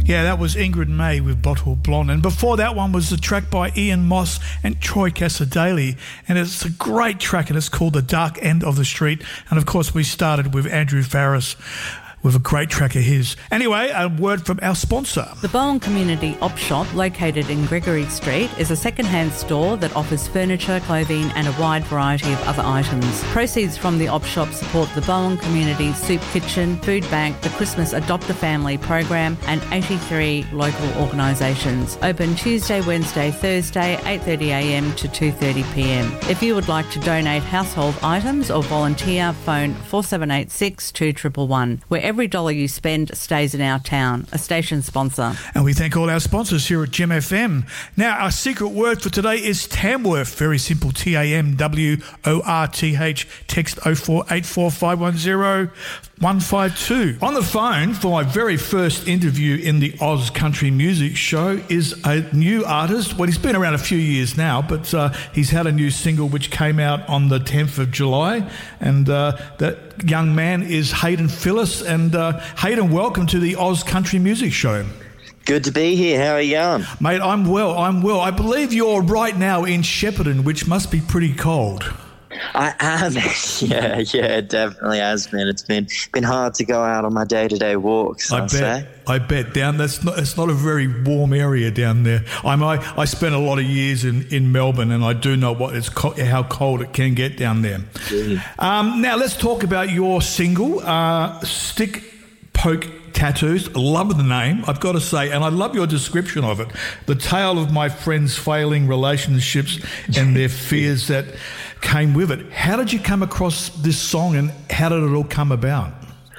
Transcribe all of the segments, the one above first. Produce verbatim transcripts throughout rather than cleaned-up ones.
Yeah, that was Ingrid May with Bottle Blonde. And before that one was the track by Ian Moss and Troy Cassar-Daley. And it's a great track, and it's called The Dark End of the Street. And, of course, we started with Andrew Farriss with a great track of his. Anyway, a word from our sponsor. The Bowen Community Op Shop, located in Gregory Street, is a second-hand store that offers furniture, clothing and a wide variety of other items. Proceeds from the Op Shop support the Bowen Community Soup Kitchen, Food Bank, the Christmas Adopt a Family program and eighty-three local organisations. Open Tuesday, Wednesday, Thursday, eight thirty a m to two thirty p m. If you would like to donate household items or volunteer, phone four seven eight six, two one one one. Where every dollar you spend stays in our town. A station sponsor. And we thank all our sponsors here at Gem F M. Now, our secret word for today is Tamworth. Very simple, T A M W O R T H. Text oh four eight four five one oh one five two. On the phone for my very first interview in the Oz Country Music Show is a new artist. Well, he's been around a few years now, but uh, he's had a new single which came out on the tenth of July. And uh, that young man is Hayden Phillis. And uh, Hayden, welcome to the Oz Country Music Show. Good to be here. How are you going? Mate, I'm well, I'm well. I believe you're right now in Shepparton, which must be pretty cold. I am. Yeah, yeah, it definitely has been. It's been been hard to go out on my day-to-day walks, I I'll bet. say. I bet. Down that's not it's not a very warm area down there. I'm I, I spent a lot of years in, in Melbourne, and I do know what it's co- how cold it can get down there. Yeah. Um, now let's talk about your single, uh, Stick Poke Tattoos. Love the name, I've got to say, and I love your description of it. The tale of my friends' failing relationships and their fears that came with it. How did you come across this song, and how did it all come about?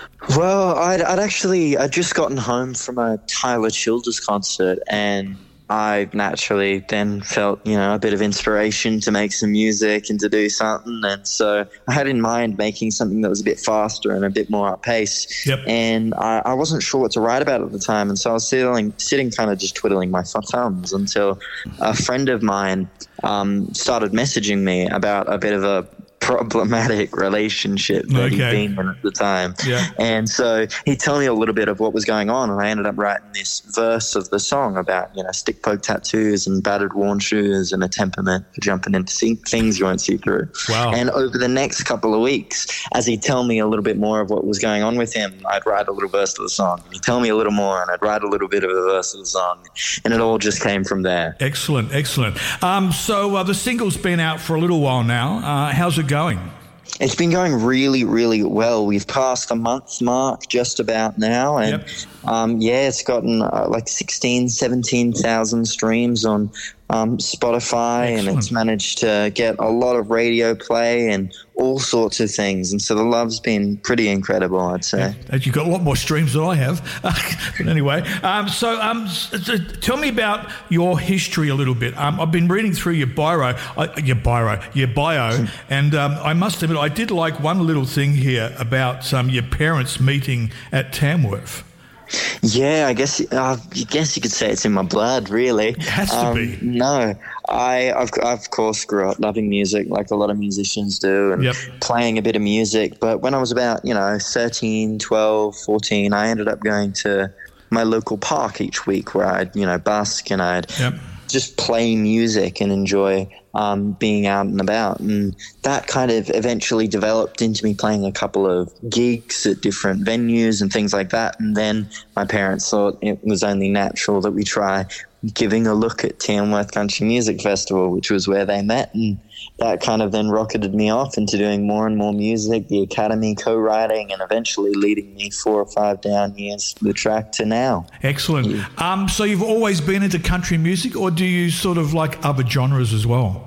Well, I'd, I'd actually I'd just gotten home from a Tyler Childers concert, and I naturally then felt, you know, a bit of inspiration to make some music and to do something. And so I had in mind making something that was a bit faster and a bit more up pace. Yep. And I, I wasn't sure what to write about at the time. And so I was sitting, sitting kind of just twiddling my thumbs until a friend of mine um, started messaging me about a bit of a problematic relationship that Okay. he'd been in at the time. Yeah. And so he told me a little bit of what was going on, and I ended up writing this verse of the song about, you know, stick poke tattoos and battered worn shoes and a temperament for jumping into see- things you won't see through. Wow. And over the next couple of weeks, as he'd tell me a little bit more of what was going on with him, I'd write a little verse of the song. And he'd tell me a little more, and I'd write a little bit of a verse of the song. And it all just came from there. Excellent, excellent. Um, so uh, the single's been out for a little while now. Uh, how's it going? It's been going really, really well. We've passed the month mark just about now. And, Yep. um, yeah, it's gotten uh, like sixteen, seventeen thousand streams on um, Spotify. Excellent. And it's managed to get a lot of radio play and all sorts of things. And so the love's been pretty incredible, I'd say. And you've got a lot more streams than I have. But anyway, um, so um, so tell me about your history a little bit. Um, I've been reading through your bio, uh, your bio, your bio, and um, I must admit I did like one little thing here about um, your parents meeting at Tamworth. Yeah, I guess uh, I guess you could say it's in my blood, really. It has to um, be. No, I I've, I of course grew up loving music like a lot of musicians do, and Yep. playing a bit of music. But when I was about, you know, thirteen, twelve, fourteen, I ended up going to my local park each week where I'd, you know, busk and I'd Yep. just play music and enjoy um, being out and about. And that kind of eventually developed into me playing a couple of gigs at different venues and things like that. And then my parents thought it was only natural that we try giving a look at Tamworth Country Music Festival, which was where they met. And that kind of then rocketed me off into doing more and more music, the Academy co-writing, and eventually leading me four or five down years the track to now. Excellent. Yeah. Um, so you've always been into country music, or do you sort of like other genres as well?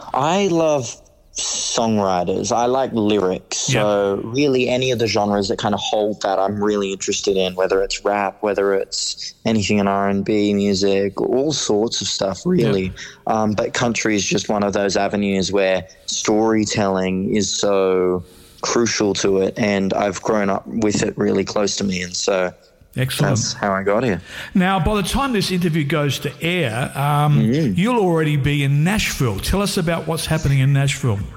I love songwriters. I like lyrics. So really any of the genres that kind of hold that I'm really interested in, whether it's rap, whether it's anything in R and B music, all sorts of stuff really. Um, but country is just one of those avenues where storytelling is so crucial to it, and I've grown up with it really close to me, and so Excellent. that's how I got here. Now, by the time this interview goes to air, um, Mm-hmm. you'll already be in Nashville. Tell us about what's happening in Nashville.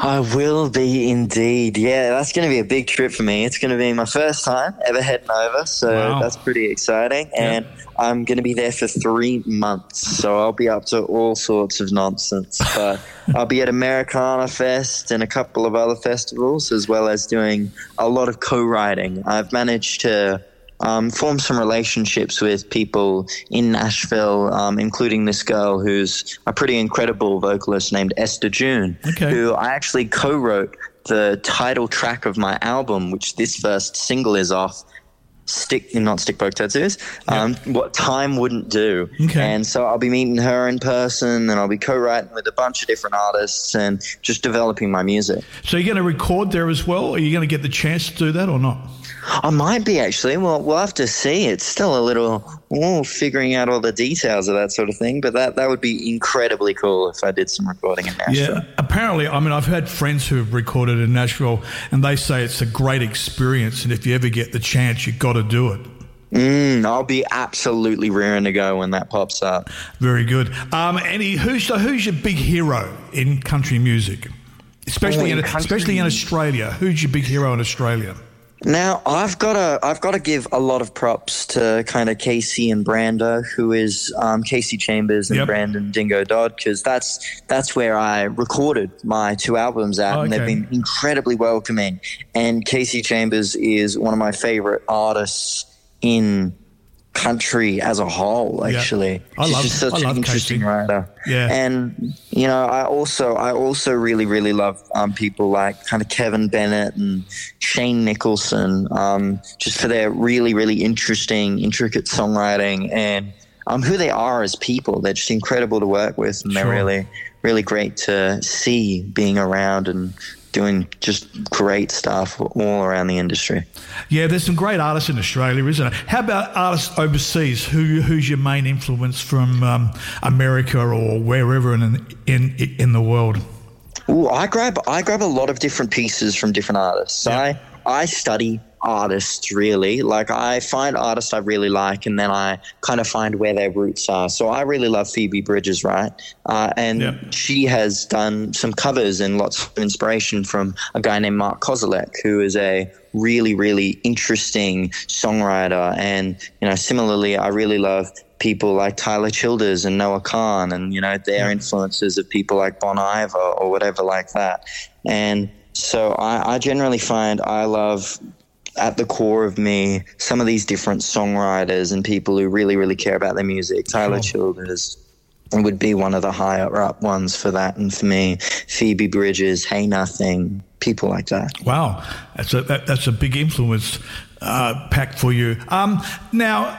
I will be indeed. Yeah, that's going to be a big trip for me. It's going to be my first time ever heading over, so Wow. that's pretty exciting. And Yeah. I'm going to be there for three months, so I'll be up to all sorts of nonsense. But I'll be at Americana Fest and a couple of other festivals, as well as doing a lot of co-writing. I've managed to Um, form some relationships with people in Nashville, um, including this girl who's a pretty incredible vocalist named Esther June, Okay. who I actually co-wrote the title track of my album, which this first single is off. Stick, not stick poke tattoos. Um, what Time Wouldn't Do. Okay. And so I'll be meeting her in person, and I'll be co-writing with a bunch of different artists and just developing my music. So you're going to record there as well? Are you going to get the chance to do that or not? I might be, actually. Well, we'll have to see. It's still a little oh, figuring out all the details of that sort of thing, but that, that would be incredibly cool if I did some recording in Nashville. Yeah, apparently, I mean, I've had friends who have recorded in Nashville, and they say it's a great experience, and if you ever get the chance, you've got to do it. Mm, I'll be absolutely raring to go when that pops up. Very good. Um, any who's so who's your big hero in country music, especially Oh, in in country- especially in Australia? Who's your big hero in Australia? Now, I've got to I've got to give a lot of props to kind of Casey and Brando, who is um, Casey Chambers and Yep. Brandon Dingo Dodd, because that's that's where I recorded my two albums at, Oh, and they've okay. been incredibly welcoming. And Casey Chambers is one of my favorite artists in country as a whole, Yeah. actually. I She's love- just such I love an interesting Casey. writer. Yeah. And you know, I also I also really really love um, people like kind of Kevin Bennett and Shane Nicholson, um, just for their really really interesting, intricate songwriting and um, who they are as people. They're just incredible to work with, and Sure. they're really really great to see being around and doing just great stuff all around the industry. Yeah, there's some great artists in Australia, isn't it? How about artists overseas? Who who's your main influence from um, America or wherever in in in the world? Ooh, I grab I grab a lot of different pieces from different artists. Yeah. I I study artists, really. Like, I find artists I really like, and then I kind of find where their roots are. So I really love Phoebe Bridgers, right? Uh, and Yep. she has done some covers and lots of inspiration from a guy named Mark Kozelek, who is a really, really interesting songwriter. And, you know, similarly, I really love people like Tyler Childers and Noah Kahan, and, you know, their influences of people like Bon Iver or whatever like that. And so I, I generally find I love, at the core of me, some of these different songwriters and people who really, really care about their music. Tyler Sure. Childers would be one of the higher up ones for that. And for me, Phoebe Bridgers, Hey Nothing, people like that. Wow, that's a that, that's a big influence uh, pack for you. Um, now,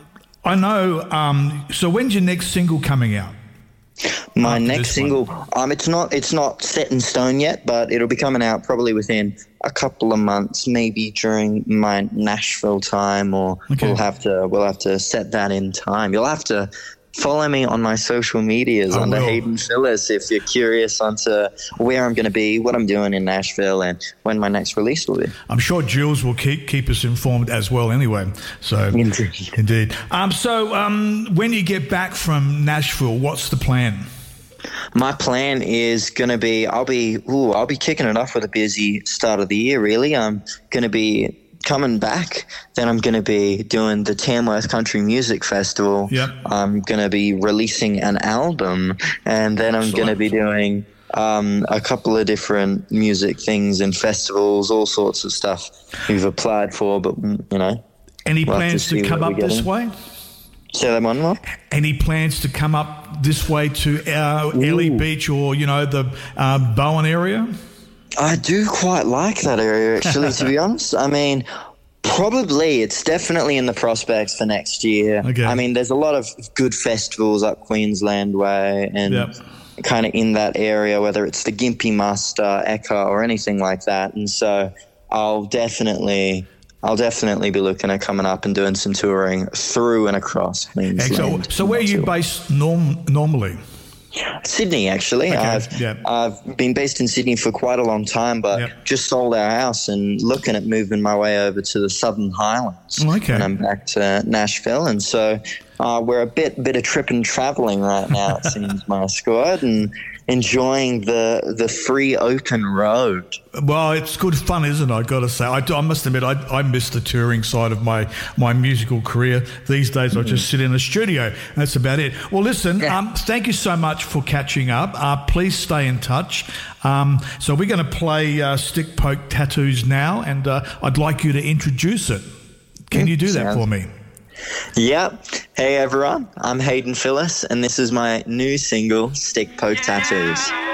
I know. Um, so when's your next single coming out? My After next this single, um, it's not it's not set in stone yet, but it'll be coming out probably within a couple of months, maybe during my Nashville time, or Okay. we'll have to we'll have to set that in time. You'll have to follow me on my social medias I under will. Hayden Phillips if you're curious onto where I'm going to be, what I'm doing in Nashville, and when my next release will be. I'm sure Jules will keep keep us informed as well. Anyway, so Indeed. indeed. Um, so um, when you get back from Nashville, what's the plan? My plan is going to be, I'll be, ooh, I'll be kicking it off with a busy start of the year, really. I'm going to be coming back. Then I'm going to be doing the Tamworth Country Music Festival. Yep. I'm going to be releasing an album. And then I'm going to be doing um, a couple of different music things and festivals, all sorts of stuff we've applied for. But, you know, Any We'll have plans to to, see come what up we get this in. way? say that one more. Any plans to come up this way to uh, Ellie Beach or, you know, the uh, Bowen area? I do quite like that area, actually, to be honest. I mean, probably it's definitely in the prospects for next year. Okay. I mean, there's a lot of good festivals up Queensland Way and Yep. kind of in that area, whether it's the Gympie Muster, Eka, or anything like that. And so I'll definitely... I'll definitely be looking at coming up and doing some touring through and across Queensland. So, so where are you based norm- normally? Sydney, actually. Okay, I've yeah. I've been based in Sydney for quite a long time, but Yep. just sold our house and looking at moving my way over to the Southern Highlands. Oh, okay. And I'm back to Nashville, and so uh, we're a bit bit of trip and traveling right now. It seems, my squad, and enjoying the the free open road. Well, it's good fun, isn't it? I got to say, I, I must admit, I, I miss the touring side of my, my musical career. These days, mm-hmm. I just sit in a studio, and that's about it. Well, listen, yeah. um, thank you so much for catching up. Uh, please stay in touch. Um, so we're going to play uh, Stick Poke Tattoos now, and uh, I'd like you to introduce it. Can you do that for me? Yep. Hey, everyone. I'm Hayden Phillis, and this is my new single, Stick Poke Tattoos.